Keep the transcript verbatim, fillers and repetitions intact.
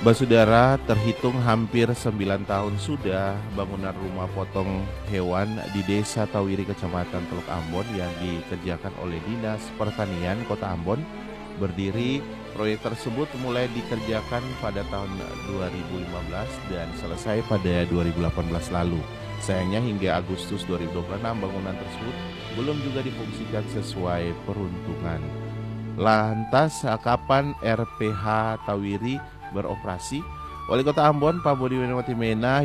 Basudara, terhitung hampir sembilan tahun sudah bangunan rumah potong hewan di Desa Tawiri, Kecamatan Teluk Ambon yang dikerjakan oleh Dinas Pertanian Kota Ambon berdiri. Proyek tersebut mulai dikerjakan pada tahun dua ribu lima belas dan selesai pada dua ribu delapan belas lalu. Sayangnya hingga Agustus dua ribu dua puluh enam bangunan tersebut belum juga difungsikan sesuai peruntungan. Lantas kapan R P H Tawiri beroperasi? Wali Kota Ambon Pak Budi Winawati Mena